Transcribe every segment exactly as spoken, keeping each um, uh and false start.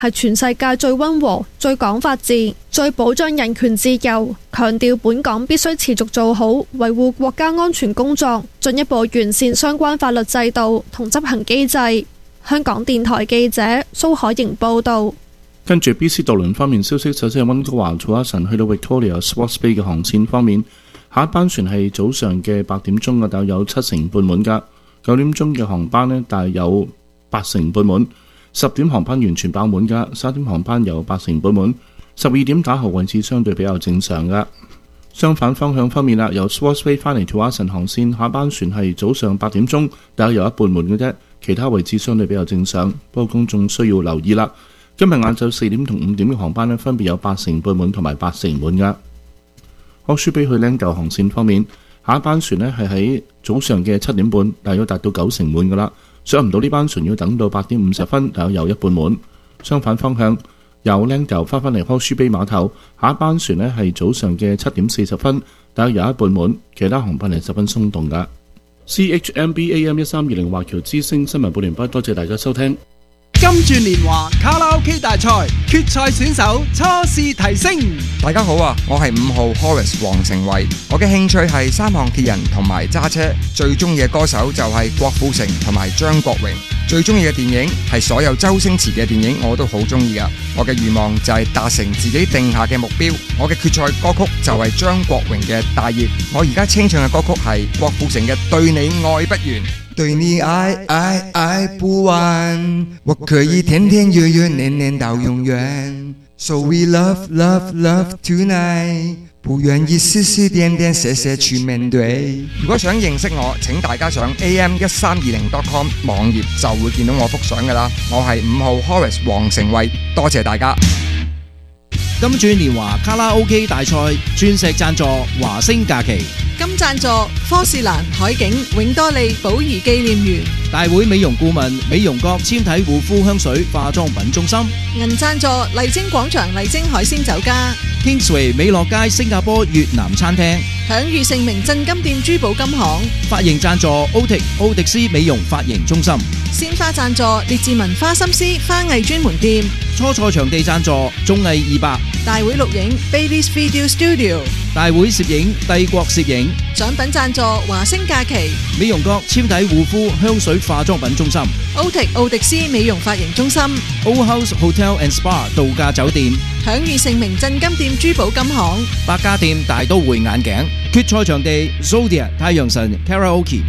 係全世界最溫和、最講法治、最保障人權自由，強調本港必須持續做好維護國家安全工作，進一步完善相關法律制度同執行機制。香港電台記者蘇海瑩報導。 跟住 B C 渡輪方面消息，首先係溫哥華早一晨去到 Victoria Swartz Bay 嘅航線方面，下一班船係早上嘅八點鐘嘅，大約有七成半滿㗎。九點鐘嘅航班呢，大約有八成半滿。十點航班完全爆滿㗎，十一點航班有八成半滿。十二點打後位置相對比較正常㗎。相反方向方面啦，由 Swartz Bay 翻嚟 Tsawwassen 航線，下班船係早上八點鐘，大約有一半滿嘅啫，其他位置相對比較正常。不過公眾需要留意啦，今日晏晝四點同五點嘅航班呢，分別有八成半滿同埋八成滿㗎。Horseshoe Bay 去 Lithgow 航線方面，下一班船呢係喺早上嘅七點半，大約達到九成滿㗎啦。上唔到呢班船要等到八點五十分，大約有一半滿。相反方向，由 Lithgow 翻返嚟 Horseshoe Bay 碼頭，下一班船呢係早上嘅七點四十分，大約有一半滿。其他航班係十分鬆動㗎。C H M B A M 一三二零華僑之聲新聞報完畢，多謝大家收聽。 金鑽年華卡拉 OK 大賽決賽選手初試提升。 大家好啊，我係五號 Horace 黃成偉，我嘅興趣係三項鐵人同埋揸車，最中意嘅歌手就係郭富城同埋張國榮，最中意嘅電影係所有周星馳嘅電影我都好中意噶。我嘅願望就係達成自己定下嘅目標，我嘅決賽歌曲就係張國榮嘅大熱，我而家清唱嘅歌曲係郭富城嘅對你愛不完。對你愛愛愛不完，我可以天天月月年年到永遠。So we love love love tonight， 不願意絲絲點點寫寫去面對。如果想認識我，請大家上 A M 一三二零 dot com 網頁就會見到我幅相噶啦。我係五號 Horace 黃成偉，多謝大家。 金鑽年華卡拉 OK 大賽鑽石贊助華星假期， 金贊助科士蘭海景永多利寶儀紀念園， 大會美容顧問美容閣纖體護膚香水化妝品中心， 銀贊助麗晶廣場麗晶海鮮酒家， Kingsway 美樂街新加坡越南餐廳， 享譽盛名鎮金店珠寶金行， 髮型贊助 Otic 奧迪斯美容髮型中心， 鮮花贊助列治文花心思花藝專門店， 初賽場地贊助綜藝二百， 大會錄影 Baby's Video Studio， 大會攝影帝國攝影， 獎品贊助華星假期， 美容閣纖體護膚香水化妝品中心， Otic 奧迪斯美容髮型中心， Old House Hotel and Spa 度假酒店， 享譽盛名鎮金店珠寶金行， 百家店大都會眼鏡，決賽場地 Zodia 太陽神 Karaoke。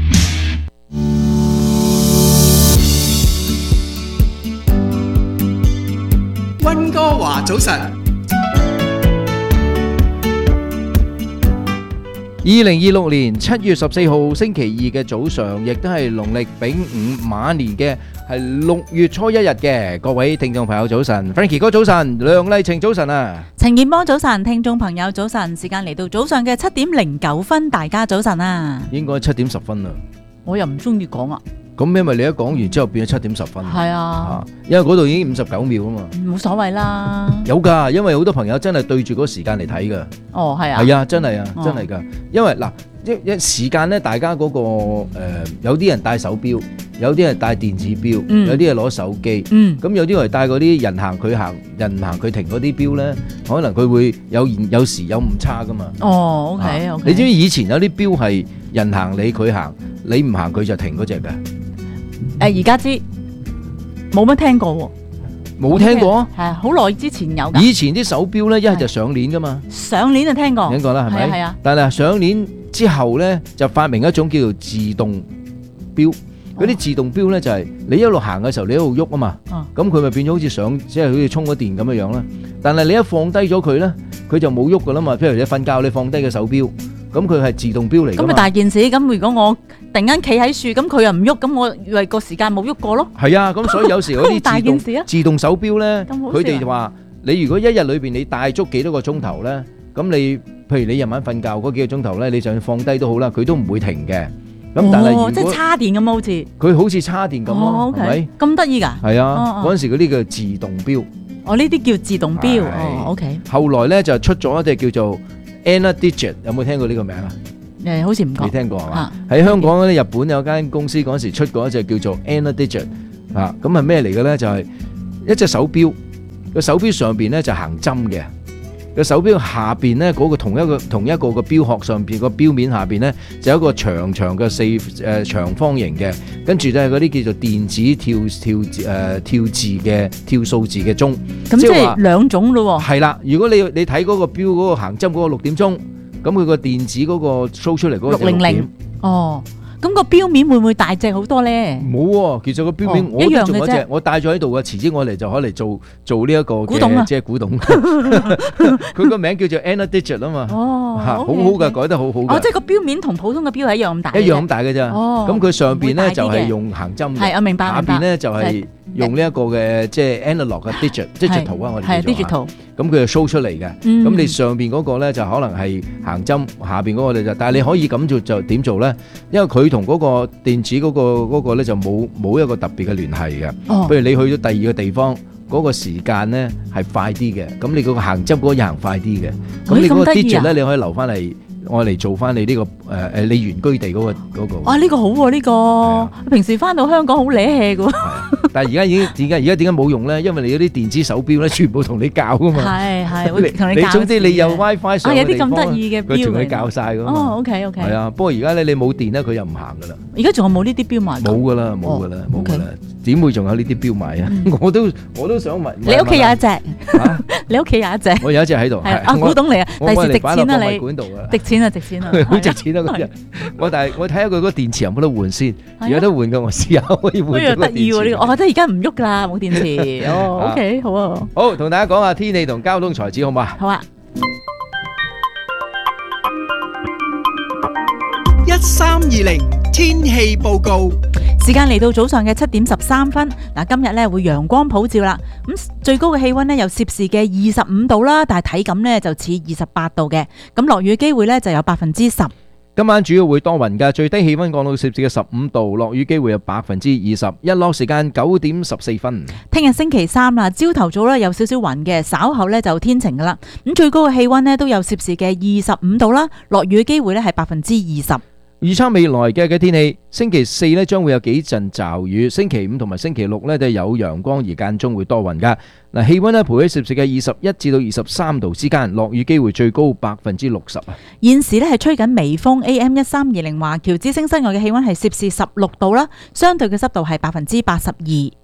溫哥華早晨。 二零二六年七月十四號星期二嘅早上，亦都係農曆丙午馬年嘅係六月初一日嘅。各位聽眾朋友早晨 ，Frankie 哥早晨，梁麗晴早晨啊， 陳健波早晨，聽眾朋友早晨，時間嚟到早上嘅七點零九分，大家早晨啊， 應該七點十分啦。 我又唔中意講啊。 咁因為你一講完之後變咗七點十分， 係啊， 因為嗰度已經五十九秒啊嘛， 冇所謂啦。 有㗎，因為好多朋友真係對住嗰個時間嚟睇㗎。 哦，係啊， 係啊，真係啊， 哦、 真係㗎。因為嗱，一一時間咧，大家嗰、嗰個、呃、有啲人戴手錶，有啲人戴電子錶，嗯、有啲人攞手機，咁、嗯、有啲人戴嗰啲人行佢行，人行佢停嗰啲錶咧，可能佢會有有時有誤差㗎嘛。 哦 ，OK OK。 你知唔知以前有啲錶係人行你佢行，你唔行佢就停嗰隻㗎？ 誒而家知冇乜聽過喎， 冇聽過， 係好耐之前有㗎。 以前啲手錶咧，一係就上鏈㗎嘛， 上鏈就聽過， 聽過啦，係咪？ 係啊。 但係上鏈之後咧，就發明一種叫做自動錶。嗰啲自動錶咧就係你一路行嘅時候，你一路喐啊嘛，咁佢咪變咗好似上，即係好似充咗電咁樣樣啦。但係你一放低咗佢咧，佢就冇喐㗎啦嘛。譬如你瞓覺，你放低個手錶。咁佢係自動錶嚟㗎嘛？咁咪大件事。咁如果我突然間企喺樹，咁佢又唔喐，咁我以為個時間冇喐過咯。 係啊，咁所以有時嗰啲大件事啊， 自動手錶咧，佢哋就話你如果一日裏邊你戴足幾多個鐘頭咧，咁你譬如你夜晚瞓覺嗰幾個鐘頭咧，你就算放低都好啦，佢都唔會停嘅。咁但係如果即係插電咁好似佢好似插電咁咯，係咪？ 咁得意㗎？ 係啊，嗰陣時嗰啲叫自動錶。 哦，呢啲叫自動錶。哦 ，OK。 後來咧就出咗一隻叫做Energidigit，有冇聽過呢個名啊？ 誒，好似唔講。 未聽過係嘛？喺香港咧，日本有間公司嗰陣時出過一隻叫做 Energidigit，啊，咁係咩嚟嘅咧？就係一隻手錶， 個手錶上邊咧就行針嘅。個手錶下邊咧嗰個同一個同一個個錶殼上邊個錶面下邊咧就有一個長長嘅四誒、呃、長方形嘅，跟住咧嗰啲叫做電子跳跳誒、呃、跳字嘅跳數字嘅鐘。 咁即係兩種咯喎。 係啦，如果你你睇嗰個錶嗰個行針嗰個六點鐘，咁佢個電子嗰個 show 出嚟嗰個就六點。 哦。咁個錶面會唔會大隻好多咧？ 冇喎，其實個錶面我都仲有一隻，我帶咗喺度嘅，遲啲我嚟就可嚟做做呢一個古董啊， 即係古董。佢個名叫做 Anna Digit 啊嘛，哦，好好嘅，改得好好嘅。 哦，即係個錶面同普通嘅錶係一樣咁大， 一樣咁大嘅咋。 哦， 咁佢上邊咧就係用行針嘅， 係我明白， 下邊咧就係用呢一個嘅即係 analog 嘅 digit，即係圖啊，我哋係 digital。 咁佢就 show 出嚟嘅，咁你上邊嗰個咧就可能係行針，下邊嗰個咧就，但係你可以咁做就點做咧？因為佢同嗰個電子嗰個嗰個咧就冇冇一個特別嘅聯繫嘅。哦，譬如你去咗第二個地方，嗰個時間咧係快啲嘅，咁你嗰個行針嗰個又行快啲嘅，咁你嗰個 digit 咧你可以留翻嚟。我嚟做翻你呢個誒誒你原居地嗰個嗰個。 哇！呢個好喎，呢個平時翻到香港好瀨氣嘅喎。 但係而家已經點解而家點解冇用咧？因為你嗰啲電子手錶咧，全部同你教噶嘛。係係，會同你教。你總之你有 WiFi 上嘅地方，有啲咁得意嘅錶，佢同你教曬噶嘛。哦 ，OK OK。係啊，不過而家咧你冇電咧，佢又唔行噶啦。而家仲有冇呢啲錶賣？冇噶啦，冇噶啦，冇噶啦。點會仲有呢啲錶賣啊？我都我都想問。 你屋企有一隻？你屋企有一隻？ 我有一隻喺度。係啊，古董嚟啊！第時值錢啊你。值錢啊！值錢啊！ 好值錢啊！嗰日我但係我睇下佢嗰電池有冇得換先，如果得換嘅我試下可以換。呢個得意喎呢個，我覺得而家唔喐㗎啦，冇電池。哦，OK，好啊。好，同大家講下天氣同交通財子好嘛？ 好啊。 一三二零天氣報告。 時間嚟到早上嘅七點十三分，嗱今日咧會陽光普照啦，咁最高嘅氣溫呢有攝氏嘅二十五度啦，但係體感呢就似二十八度嘅，咁落雨機會呢就有百分之十。 今晚主要會多雲㗎，最低氣溫降到攝氏嘅十五度，落雨機會有百分之二十，日落時間九點十四分。 聽日星期三啦，朝頭早呢有少少雲嘅，稍後呢就天晴噶啦，咁最高嘅氣溫呢都有攝氏嘅二十五度啦，落雨機會呢係百分之二十。 預測未來嘅嘅天氣，星期四呢將會有幾陣驟雨，星期五同埋星期六呢都有陽光而間中會多雲噶。嗱，氣溫呢徘徊喺攝氏嘅二十一至到二十三度之間，落雨機會最高百分之六十啊。 現時呢係吹緊微風 A M 一三二零華僑之聲室外嘅氣溫係攝氏十六度啦，相對嘅濕度係百分之八十二。一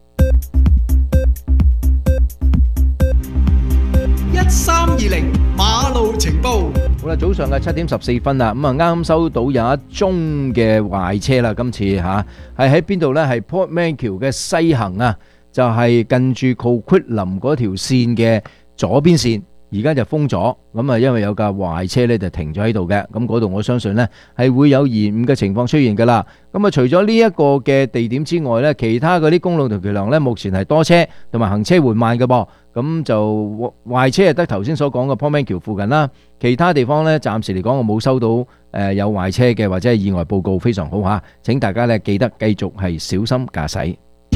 三二零馬路情報。 好啦，早上嘅七點十四分啦，咁啊啱啱收到有一宗嘅壞車啦，今次吓係喺邊度呢？係 Portman 橋嘅西行啊，就係近住 Coquitlam 嗰條線嘅左邊線，而家就封咗，咁啊因為有架壞車呢就停咗喺度嘅，咁嗰度我相信呢係會有延誤嘅情況出現噶啦。咁啊除咗呢一個嘅地點之外呢，其他嗰啲公路同橋梁呢，目前係多車同埋行車緩慢嘅噃。咁就壞車係得頭先所講嘅 Portman 橋附近啦，其他地方呢，暫時嚟講我冇收到誒有壞車嘅或者係意外報告，非常好嚇。請大家呢記得繼續係小心駕駛。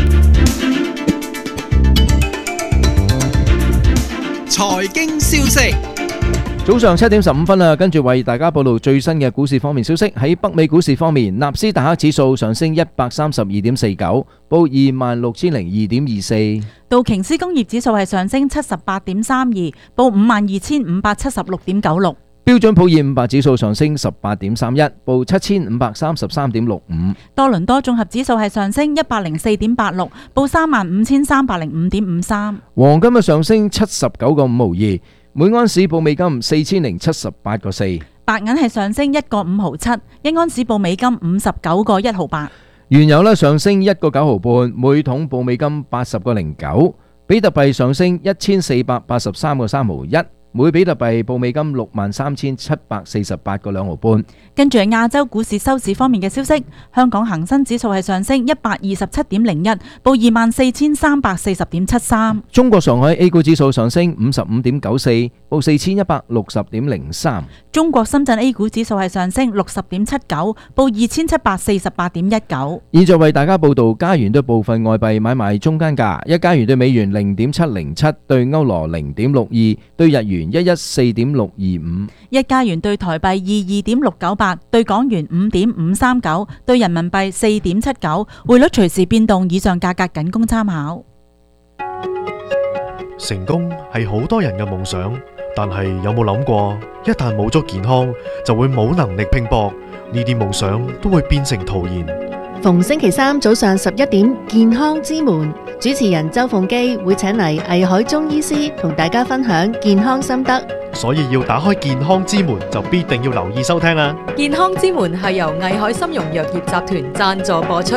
財經消息。 早上七點十五分啦，跟住為大家報道最新嘅股市方面消息。喺北美股市方面，納斯達克指數上升一百三十二點四九，報二萬六千零二點二四。 道瓊斯工業指數係上升七十八點三二，報五萬二千五百七十六點九六。 標準普爾五百指數上升十八點三一，報七千五百三十三點六五。 多倫多綜合指數係上升一百零四點八六，報三萬五千三百零五點五三。 黃金嘅上升七十九個五毫二。每安士報美金四千零七十八個四， 白銀係上升一個五毫七，一安士報美金五十九個一毫八。 原油咧上升一個九毫半，每桶報美金八十個零九。比特幣上升一千四百八十三個三毫一，每比特幣報美金六萬三千七百四十八個兩毫半。 跟住係亞洲股市收市方面嘅消息，香港恒生指數係上升一百二十七點零一，報二萬四千三百四十點七三。 中國上海 A 股指數上升五十五點九四，報四千一百六十點零三。 中國深圳 A 股指數係上升六十點七九，報二千七百四十八點一九。 現在為大家報道加元對部分外幣買賣中間價：一加元對美元零點七零七，對歐羅零點六二，對日元一一四點六二五， 一加元對台幣二二點六九八，對港元五點五三九，對人民幣四點七九，匯率隨時變動，以上價格僅供參考。 成功係好多人嘅夢想，但係有冇諗過，一旦冇咗健康，就會冇能力拼搏，呢啲夢想都會變成徒然。 逢星期三早上十一點，健康之門，主持人周鳳基會請嚟藝海中醫師同大家分享健康心得。 所以要打開健康之門，就必定要留意收聽啦。 健康之門係由藝海參茸藥業集團贊助播出。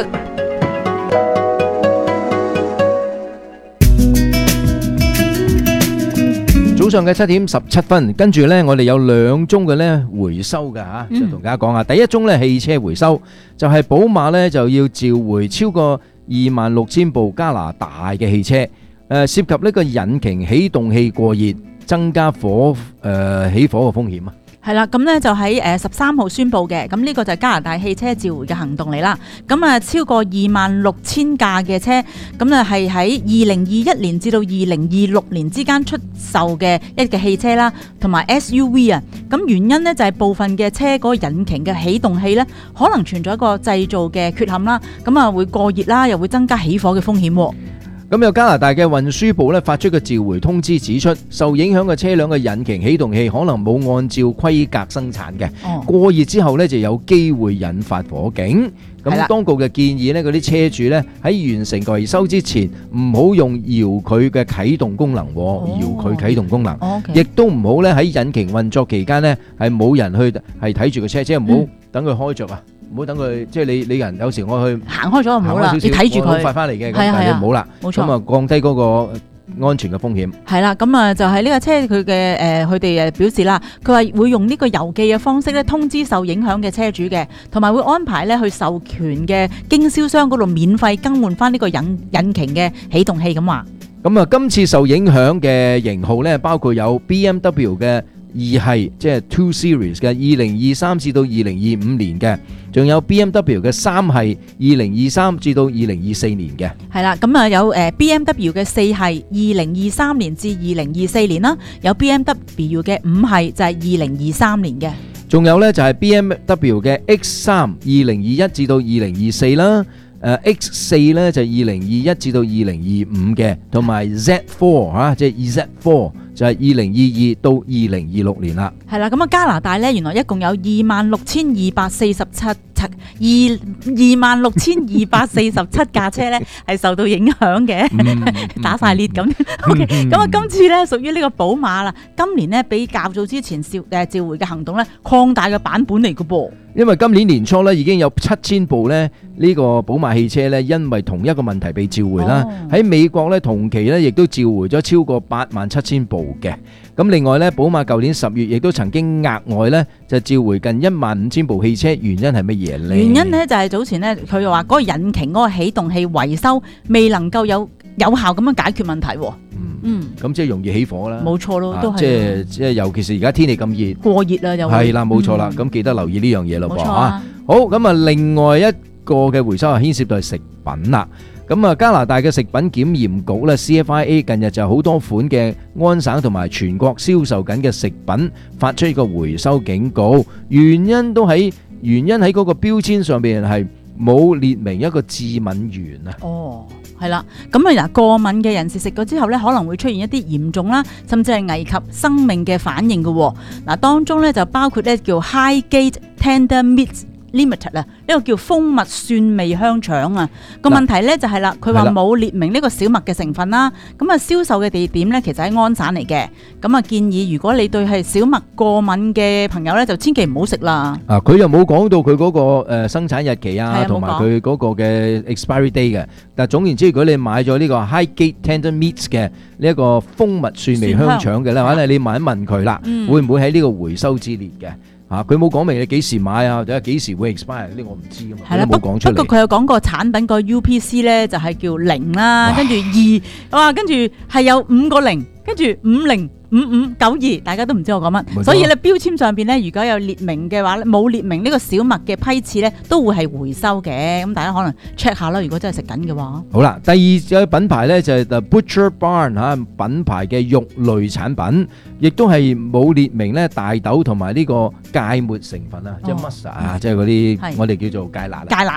早上嘅七點十七分，跟住呢，我哋有兩宗嘅呢回收嘅吓，就同大家講下。第一宗呢，汽車回收，就係寶馬呢就要召回超過二萬六千部加拿大嘅汽車，誒涉及呢個引擎起動器過熱，增加火誒起火嘅風險啊。 係啦，咁呢就喺誒十三號宣布嘅，咁呢個就係加拿大汽車召回嘅行動嚟啦。咁啊超過二萬六千架嘅車，咁啊係喺二零二一年至到二零二六年之間出售嘅一嘅汽車啦，同埋 S U V 啊。咁原因呢就係部分嘅車嗰個引擎嘅起動器呢，可能存在一個製造嘅缺陷啦，咁啊會過熱啦，又會增加起火嘅風險。 咁有加拿大嘅運輸部咧發出嘅召回通知指出，受影響嘅車輛嘅引擎起動器可能冇按照規格生產嘅， 哦、 過熱之後咧就有機會引發火警。咁當局嘅建議呢，嗰啲車主咧喺完成維修之前，唔好用遙距嘅啟動功能， 哦、 遙距啟動功能， 哦 okay、 亦都唔好咧喺引擎運作期間呢係冇人去係睇住個車，即係唔好等佢開着啊。唔好等佢，即係你你人有時我去行開咗唔好啦，你睇住佢快翻嚟嘅，咁但係你唔好啦，咁啊降低嗰個安全嘅風險。係啦，咁啊就係呢架車佢嘅誒佢哋誒表示啦，佢話會用呢個郵寄嘅方式咧通知受影響嘅車主嘅，同埋會安排咧去授權嘅經銷商嗰度免費更換翻呢個引引擎嘅起動器咁話。 咁啊，今次受影響嘅型號咧，包括有 B M W 嘅二系，即係 Two Series 嘅二零二三至到二零二五年嘅，仲有 B M W 嘅三系二零二三至到二零二四年嘅。 係啦，咁啊有誒 B M W 嘅四系二零二三年至二零二四年啦，有 B M W 嘅五系就係二零二三年嘅。 仲有咧就係 B M W 嘅 X 三二零二一至到二零二四啦。誒 X 四咧就係二零二一至到二零二五嘅，同埋 Z 四嚇，即係 Z 四就係二零二二到二零二六年啦。 係啦，咁啊加拿大咧原來一共有二萬六千二百四十七七二二萬六千二百四十七架車咧係受到影響嘅，嗯、打晒裂咁。OK，咁啊今次咧屬於呢個寶馬啦，今年咧比較早之前召誒召回嘅行動咧擴大嘅版本嚟嘅噃。 因為今年年初咧已經有七千部咧呢個寶馬汽車咧，因為同一個問題被召回啦。喺、哦、美國咧同期咧亦都召回咗超過八萬七千部嘅。咁另外咧，寶馬舊年十月亦都曾經額外咧就召回近一萬五千部汽車，原因係乜嘢咧？ 原因咧就係早前咧佢又話嗰個引擎嗰個起動器維修未能夠有有效咁樣解決問題。嗯， 咁即係容易起火啦。 冇錯咯，都係。 即係即係，尤其是而家天氣咁熱， 過熱啦又。係啦，冇錯啦。咁記得留意呢樣嘢咯噃嚇。 啊、 好，咁啊，另外一個嘅回收係牽涉到係食品啦。咁啊，加拿大嘅食品檢驗局咧 C F I A 近日就好多款嘅安省同埋全國銷售緊嘅食品發出一個回收警告，原因都喺原因喺嗰個標籤上邊係冇列明一個致敏源啊。 哦。係啦，咁啊嗱，過敏嘅人士食咗之後咧，可能會出現一啲嚴重啦，甚至係危及生命嘅反應嘅。嗱，當中咧就包括咧叫 Highgate Tender Meats Limited 啊，呢個叫蜂蜜蒜味香腸啊。個問題咧就係啦，佢話冇列明呢個小麥嘅成分啦。咁啊，銷售嘅地點咧其實喺安省嚟嘅。咁啊，建議如果你對係小麥過敏嘅朋友咧，就千祈唔好食啦。 啊，佢又冇講到佢嗰個誒生產日期啊，同埋佢嗰個嘅 expiry day 嘅。但係總言之，如果你買咗呢個 Highgate Tender Meats 嘅呢一個蜂蜜蒜味香腸嘅咧，或者你問一問佢啦， 嗯、 會唔會喺呢個回收之列嘅？嚇，佢冇講明你幾時買啊，或者幾時會 expire 嗰啲，我唔知啊嘛。 係啦， 冇講出嚟。 不過佢有講過產品個 U P C 咧，就係叫零啦，跟住二，哇，跟住係有五個零，跟住五零五五九二，大家都唔知我講乜。所以咧標籤上邊咧，如果有列明嘅話咧，冇列明呢個小麥嘅批次咧，都會係回收嘅。咁大家可能 check 下啦，如果真係食緊嘅話。 好啦，第二個品牌咧就係 The Butcher Barn 嚇品牌嘅肉類產品，亦都係冇列明咧大豆同埋呢個芥末成分啊，即係 mustard 啊，即係嗰啲我哋叫做芥辣。 芥辣。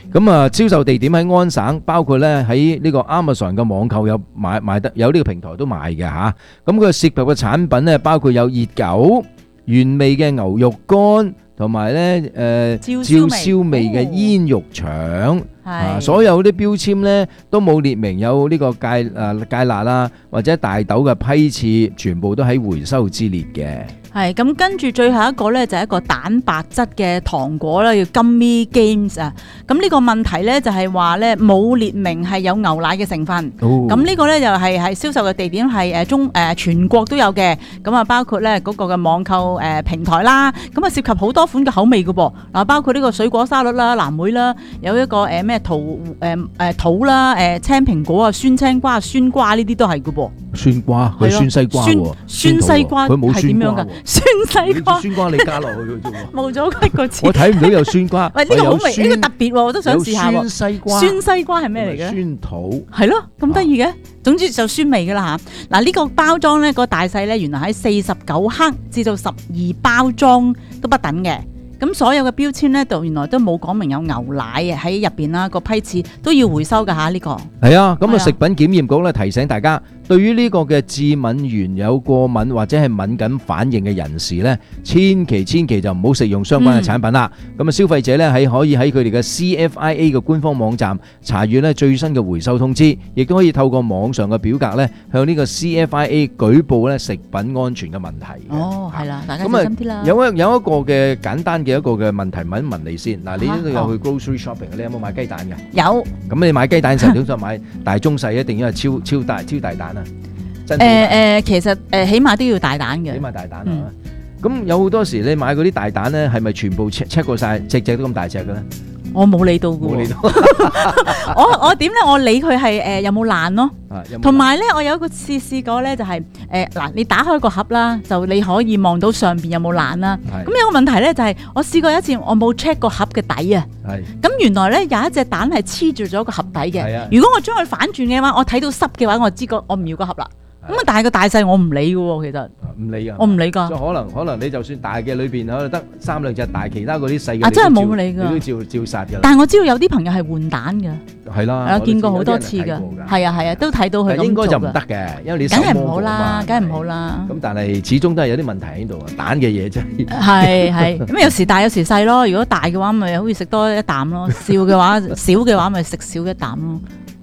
咁啊，銷售地點喺安省，包括咧喺呢個 Amazon 嘅網購有買買得有呢個平台都賣嘅嚇。咁佢涉及嘅產品咧，包括有熱狗、原味嘅牛肉乾，同埋咧誒照燒味嘅煙肉腸。啊！所有啲標籤咧都冇列明有呢個芥誒芥辣啦，或者大豆嘅批次，全部都喺回收之列嘅。 係咁，跟住最後一個咧就係一個蛋白質嘅糖果啦，叫 Gummy Games 啊。咁呢個問題咧就係話咧冇列明係有牛奶嘅成分。咁呢、哦、個咧就係係銷售嘅地點係誒中誒、呃、全國都有嘅。咁啊包括咧嗰個嘅網購誒平台啦。咁啊涉及好多款嘅口味嘅噃。嗱，包括呢個水果沙律啦、藍莓啦，有一個誒咩桃誒誒桃啦、誒青蘋果啊、酸青瓜、酸瓜呢啲都係嘅噃。 酸瓜佢酸西瓜喎， 酸西瓜佢冇係點樣㗎？酸西瓜， 酸瓜你加落去嘅啫喎， 冇咗一個字。 我睇唔到有酸瓜。 喂，呢個好味，呢個特別喎，我都想試下喎。 酸西瓜， 酸西瓜係咩嚟嘅？ 酸桃。 係咯，咁得意嘅。總之就酸味㗎啦嚇。嗱，呢個包裝咧個大細咧，原來喺四十九克至到十二包裝都不等嘅。咁所有嘅標籤咧，就原來都冇講明有牛奶嘅喺入邊啦，個批次都要回收㗎嚇呢個。係啊，咁啊食品檢驗局咧提醒大家，對於呢個嘅致敏原有過敏或者係敏感反應嘅人士咧，千祈千祈就唔好食用相關嘅產品啦。咁啊、嗯，消費者咧喺可以喺佢哋嘅 C F I A 嘅官方網站查閲咧最新嘅回收通知，亦都可以透過網上嘅表格咧向呢個 C F I A 舉報咧食品安全嘅問題。哦，係啦，大家小心啲啦。有一有一個嘅簡單嘅一個嘅問題問一問你先。嗱，你呢度有去 grocery shopping，你有冇買雞蛋嘅？有。咁你買雞蛋嘅時候，通常買大中細，一定要係超超大超大蛋啊！誒誒，其實誒起碼都要大蛋嘅，起碼大蛋啊！咁有好多時你買嗰啲大蛋咧，係咪全部 check check 過晒，隻隻都咁大隻嘅咧？我冇理到嘅，冇理到。我我點咧？我理佢係誒有冇爛咯，同埋咧我有一個試試過咧，就係誒嗱，你打開個盒啦，就你可以望到上邊有冇爛啦。咁有個問題咧，就係我試過一次，我冇 check 個盒嘅底啊。係。咁原來咧有一隻蛋係黐住咗個盒底嘅。如果我將佢反轉嘅話，我睇到濕嘅話，我知個我唔要個盒啦。咁啊，但係個大細我唔理嘅喎，其實唔理啊，我唔理㗎。可能可能你就算大嘅裏邊可能得三兩隻大，其他嗰啲細嘅啊真係冇理㗎，你都照照殺㗎。但係我知道有啲朋友係換蛋㗎，係啦，我見過好多次㗎，係啊係啊，都睇到佢咁做㗎。應該就唔得嘅，因為你梗係唔好啦，梗係唔好啦。咁但係始終都係有啲問題喺度啊，蛋嘅嘢真係係係咁有時大有時細咯。如果大嘅話，咪好似食多一啖咯；少嘅話，少嘅話咪食少一啖咯。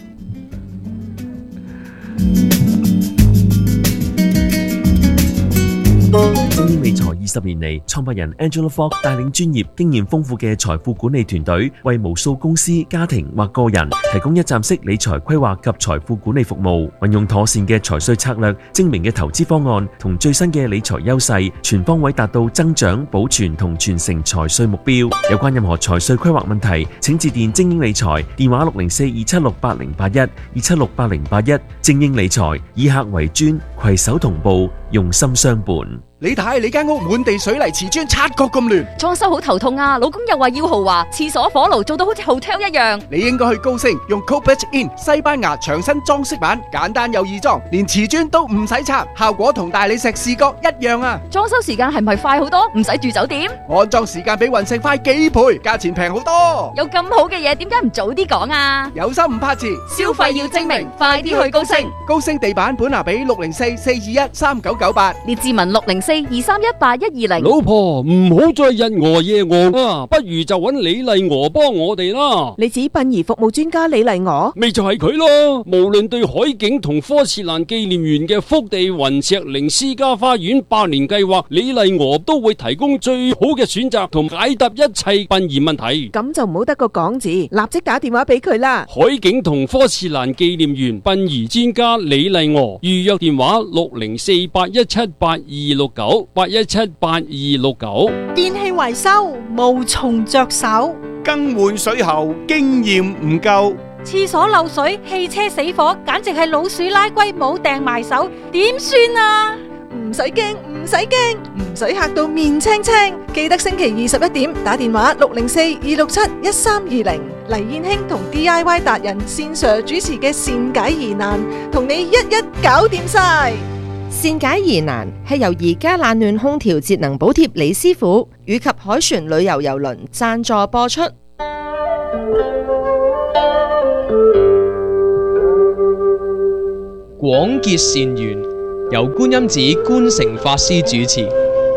精英理財二十年嚟，創辦人 Angela Fogg 帶領專業、經驗豐富嘅財富管理團隊，為無數公司、家庭或個人提供一站式理財規劃及財富管理服務。運用妥善嘅財稅策略、精明嘅投資方案同最新嘅理財優勢，全方位達到增長、保存同傳承財稅目標。有關任何財稅規劃問題，請致電精英理財，電話六零四二七六八零八一二七六八零八一。精英理財以客為尊，攜手同步，用心相伴。 你睇你間屋滿地水泥瓷磚，察覺咁亂， 裝修好頭痛啊！老公又話要豪華，廁所火爐做到好似 hotel 一樣。 你應該去高升，用 Copet In 西班牙牆身裝飾板，簡單又易裝，連瓷磚都唔使拆，效果同大理石視覺一樣啊！ 裝修時間係咪快好多？唔使住酒店？ 安裝時間比雲石快幾倍，價錢平好多。 有咁好嘅嘢，點解唔早啲講啊？ 有心唔怕遲， 消費要精明，快啲去高升。 高升地板本拿比六零四四二一三九九八， 列志文六零四二三一八一二零。 老婆唔好再日餓夜餓啊，不如就揾李麗娥幫我哋啦。 你指殯儀服務專家李麗娥？ 咪就係佢咯。無論對海景同科士蘭紀念園嘅福地雲石靈私家花園百年計劃，李麗娥都會提供最好嘅選擇同解答一切殯儀問題。 咁就唔好得個講字，立即打電話俾佢啦。 海景同科士蘭紀念園殯儀專家李麗娥，預約電話六零四八一七八二六九八一七八二六九。 電器維修無從着手， 更換水喉經驗唔夠， 廁所漏水、汽車死火，簡直係老鼠拉龜冇掟埋手，點算啊？ 唔使驚，唔使驚，唔使嚇到面青青。記得星期二十一點打電話六零四二六七一三二零，黎燕卿同 D I Y 達人線上主持嘅善解疑難，同你一一搞掂晒。 善解疑難係由而家冷暖空調節能補貼李師傅以及海船旅遊郵輪贊助播出。 廣結善緣，由觀音寺觀誠法師主持。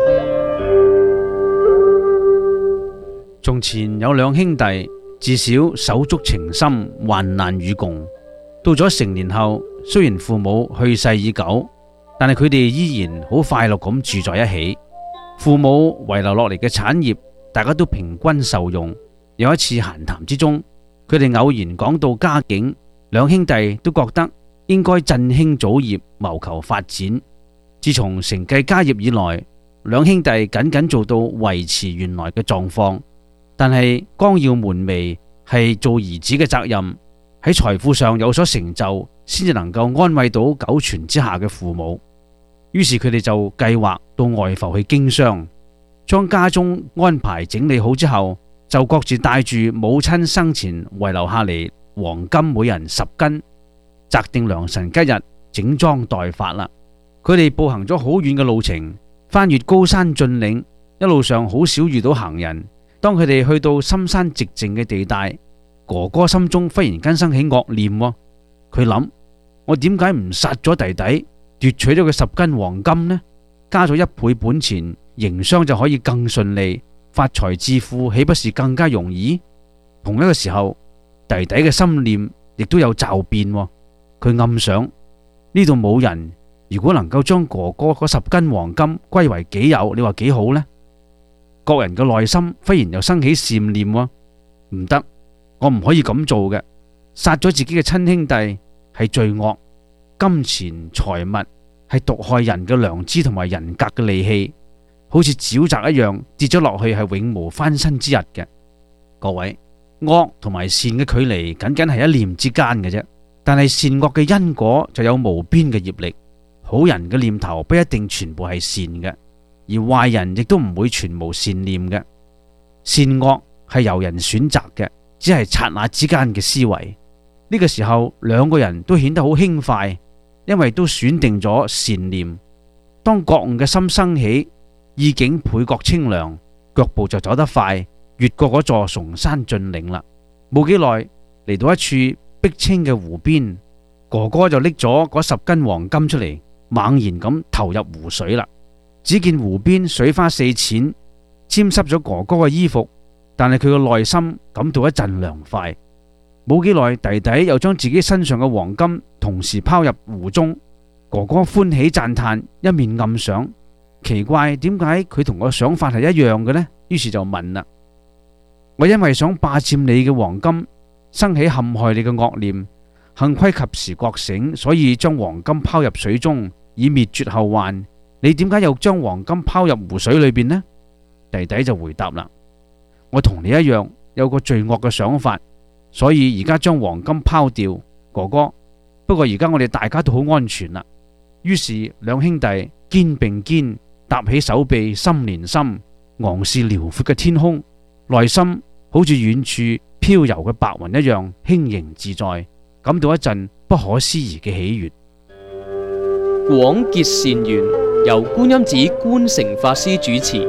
從前有兩兄弟，自小手足情深，患難與共。到咗成年後，雖然父母去世已久，但係佢哋依然好快樂咁住在一起。父母遺留落嚟嘅產業，大家都平均受用。有一次閒談之中，佢哋偶然講到家境，兩兄弟都覺得應該振興祖業，謀求發展。自從承繼家業以來，兩兄弟僅僅做到維持原來嘅狀況，但係光耀門楣係做兒子嘅責任，喺財富上有所成就，先至能夠安慰到久存之下嘅父母。於是佢哋就計劃到外埠去經商，將家中安排整理好之後，就各自帶住母親生前遺留下嚟黃金每人十斤，擇定良辰吉日整裝待發啦。佢哋步行咗好遠嘅路程，翻越高山峻嶺，一路上好少遇到行人。當佢哋去到深山寂靜嘅地帶，哥哥心中忽然間生起惡念，佢諗：我點解唔殺咗弟弟，奪取咗佢十斤黃金呢？加咗一倍本錢，營商就可以更順利，發財致富豈不是更加容易？同一個時候，弟弟嘅心念亦都有驟變，佢暗想：呢度冇人，如果能夠將哥哥嗰十斤黃金歸為己有，你話幾好呢？各人嘅內心忽然又生起善念，唔得，我唔可以咁做嘅。殺咗自己嘅親兄弟係罪惡，金錢財物係毒害人嘅良知同埋人格嘅利器，好似沼澤一樣跌咗落去係永無翻身之日嘅。各位，惡同埋善嘅距離僅僅係一念之間嘅啫，但係善惡嘅因果就有無邊嘅業力。好人嘅念頭不一定全部係善嘅，而壞人亦都唔會全無善念嘅。善惡係由人選擇嘅，只係剎那之間嘅思維。呢個時候，兩個人都顯得好輕快，因為都選定咗善念。當覺悟嘅心生起，意境倍覺清涼，腳步就走得快，越過嗰座崇山峻嶺啦。冇幾耐，嚟到一處碧清嘅湖邊，哥哥就拎咗嗰十斤黃金出嚟，猛然咁投入湖水啦。只見湖邊水花四濺，沾濕咗哥哥嘅衣服，但係佢嘅內心感到一陣涼快。冇幾耐，弟弟又將自己身上嘅黃金同時拋入湖中，哥哥歡喜讚嘆，一面暗想：奇怪，點解佢同我想法係一樣嘅呢？於是就問啦：我因為想霸佔你嘅黃金，生起陷害你嘅惡念，幸虧及時覺醒，所以將黃金拋入水中，以滅絕後患。你點解又將黃金拋入湖水裏邊呢？弟弟就回答啦：我同你一樣有個罪惡嘅想法，所以而家將黃金拋掉。哥哥，不過而家我哋大家都好安全啦。於是兩兄弟肩並肩，搭起手臂，心連心，昂視遼闊嘅天空，內心好似遠處飄遊嘅白雲一樣輕盈自在，感到一陣不可思議嘅喜悅。 廣結善緣，由觀音寺觀誠法師主持。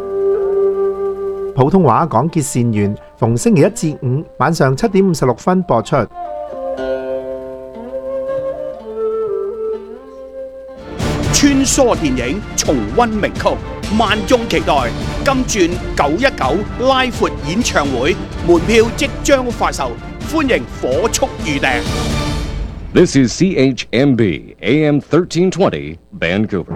普通話廣結善緣，逢星期一至五晚上七點五十六分播出。 穿梭電影，重溫名曲，萬眾期待金鑽九一九拉闊演唱會，門票即將發售，歡迎火速預訂。 This is C H M B A M thirteen twenty Vancouver。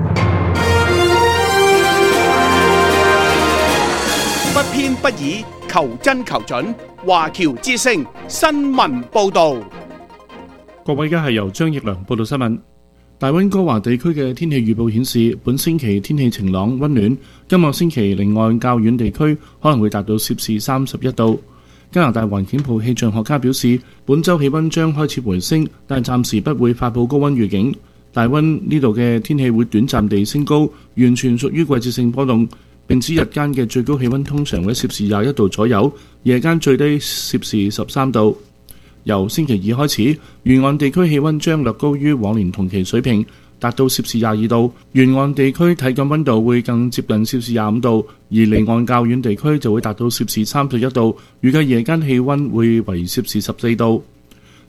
不偏不倚，求真求準，華僑之聲新聞報導。 各位，而家係由張奕良報道新聞。大溫哥華地區嘅天氣預報顯示，本星期天氣晴朗溫暖，今個星期離岸較遠地區可能會達到攝氏三十一度。加拿大環境部氣象學家表示，本週氣溫將開始回升，但暫時不會發佈高溫預警。大溫呢度嘅天氣會短暫地升高，完全屬於季節性波動。並指日間嘅最高氣溫通常會攝氏廿一度左右，夜間最低攝氏十三度。由星期二開始，沿岸地區氣溫將略高於往年同期水平，達到攝氏廿二度。沿岸地區體感溫度會更接近攝氏廿五度，而離岸較遠地區就會達到攝氏三十一度。預計夜間氣溫會為攝氏十四度。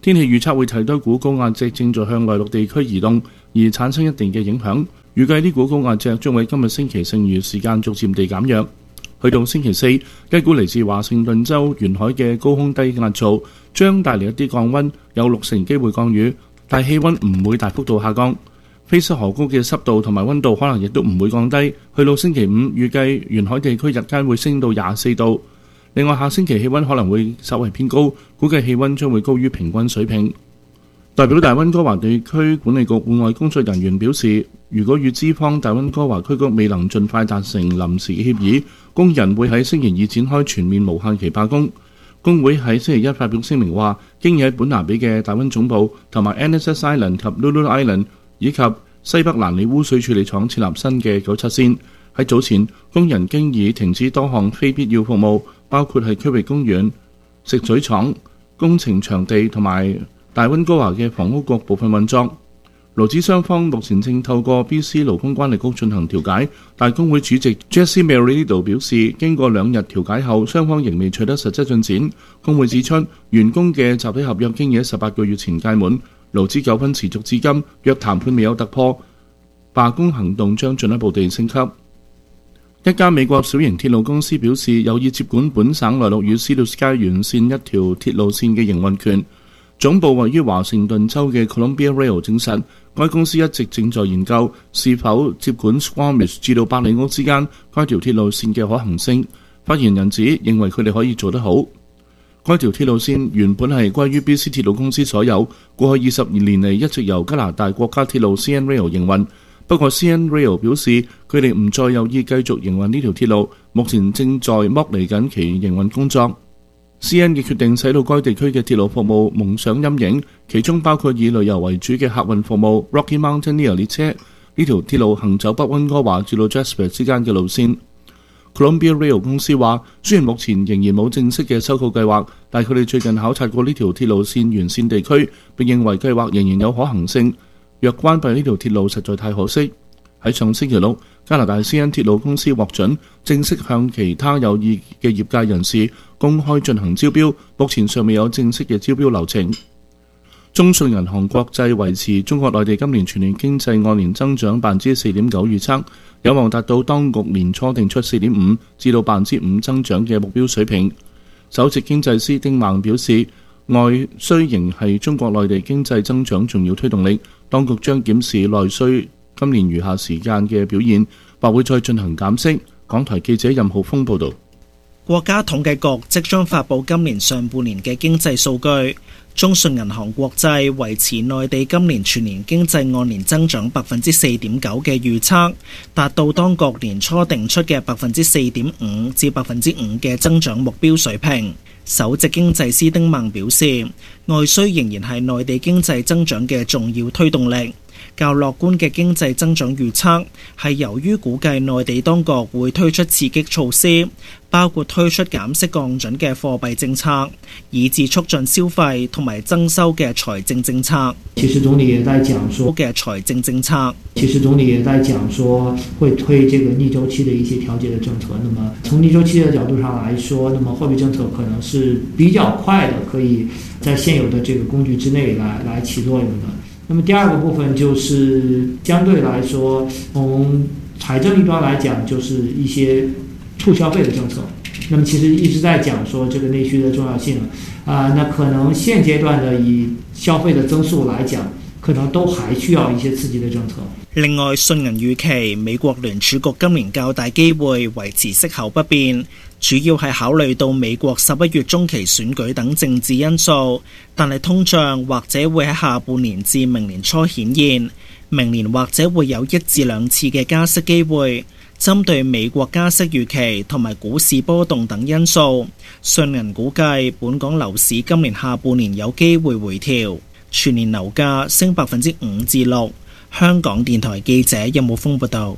天氣預測會睇多股高壓脊正在向內陸地區移動，而產生一定嘅影響。預計呢股高壓脊將喺今日星期剩餘時間逐漸地減弱。去到星期四，一股嚟自華盛頓州沿海嘅高空低壓槽將帶嚟一啲降溫，有六成機會降雨，但氣溫唔會大幅度下降。菲斯河谷嘅濕度同埋溫度可能亦都唔會降低。去到星期五，預計沿海地區日間會升到廿四度。另外，下星期氣溫可能會稍為偏高，估計氣溫將會高於平均水平。代表大溫哥華地區管理局戶外工作人員表示，如果與資方大溫哥華區局未能盡快達成臨時協議，工人會喺星期二展開全面無限期罷工。工會喺星期一發表聲明話，經已喺本拿比嘅大溫總部同埋 N S S Island 及 Lulu Island 以及西北蘭里污水處理廠設立新嘅九七線。喺早前，工人經已停止多項非必要服務，包括係區域公園、食水廠、工程場地同埋大溫哥華嘅房屋局部分運作。勞資雙方目前正透過 B C 勞工關係局進行調解，但工會主席 Jesse Merrill 表示，經過兩日調解後，雙方仍未取得實質進展。工會指出，員工嘅集體合約經已喺十八個月前屆滿，勞資糾紛持續至今，若談判未有突破，罷工行動將進一步地升級。一家美國小型鐵路公司表示，有意接管本省內陸與 Sea to Sky 沿線一條鐵路線嘅營運權。總部位於華盛頓州嘅 Columbia Rail 證實，該公司一直正在研究是否接管 Squamish 至到百里屋之間該條鐵路線嘅可行性。發言人指認為佢哋可以做得好。該條鐵路線原本係歸於 B C 鐵路公司所有，過去二十二年嚟一直由加拿大國家鐵路 C N Rail 營運。不過 C N Rail 表示，佢哋唔再有意繼續營運呢條鐵路，目前正在剝離緊其營運工作。C N 嘅決定使到該地區嘅鐵路服務蒙上陰影，其中包括以旅遊為主嘅客運服務 Rocky Mountaineer 列車。呢條鐵路行走北溫哥華至到 Jasper 之間嘅路線。Columbia Rail 公司話，雖然目前仍然冇正式嘅收購計劃，但佢哋最近考察過呢條鐵路線沿線地區，並認為計劃仍然有可行性。若關閉呢條鐵路實在太可惜。喺上星期六，加拿大 C N 鐵路公司獲准正式向其他有意嘅業界人士公開進行招標，目前尚未有正式嘅招標流程。中信銀行國際維持中國內地今年全年經濟按年增長百分之四點九預測，有望達到當局年初定出四點五至到百分之五增長嘅目標水平。首席經濟師丁孟表示，外需仍係中國內地經濟增長重要推動力，當局將檢視內需今年餘下時間嘅表現，或會再進行減息。港台記者任浩峰報導。 國家統計局即將發布今年上半年嘅經濟數據，中信銀行國際維持內地今年全年經濟按年增長百分之四點九嘅預測，達到當局年初定出嘅百分之四點五至百分之五嘅增長目標水平。首席經濟師丁孟表示，外需仍然係內地經濟增長嘅重要推動力。較樂觀嘅經濟增長預測係由於估計內地當局會推出刺激措施，包括推出減息降準嘅貨幣政策，以至促進消費同埋增收嘅財政政策。 其實總理也在講說嘅財政政策。 其實總理也在講說會推這個逆周期的一些調節的政策。那麼從逆周期的角度上來說，那麼貨幣政策可能是比較快的，可以在現有的這個工具之內來來起作用的。那麼第二個部分就是相對來說，從財政一端來講，就是一些促消費的政策。那麼其實一直在講說這個內需的重要性啊、呃，那可能現階段的以消費的增速來講，可能都還需要一些刺激的政策。 另外，信銀預期美國聯儲局今年較大機會維持息口不變，主要係考慮到美國十一月中期選舉等政治因素，但係通脹或者會喺下半年至明年初顯現，明年或者會有一至兩次嘅加息機會。針對美國加息預期同埋股市波動等因素，信銀估計本港樓市今年下半年有機會回調，全年樓價升百分之五至六。香港電台記者任武峰報道。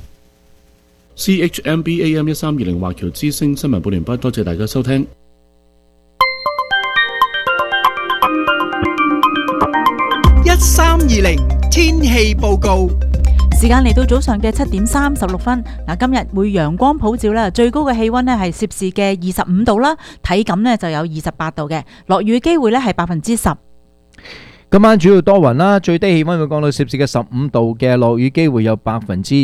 C H M B A M 一三二零華僑之聲新聞報完畢，多謝大家收聽。 一三二零天氣報告。 時間嚟到早上嘅七點三十六分，嗱，今日會陽光普照啦，最高嘅氣溫呢係攝氏嘅二十五度啦，體感呢就有二十八度嘅，落雨機會呢係百分之十。 今晚主要多雲啦，最低氣溫會降到攝氏嘅十五度嘅，落雨機會有百分之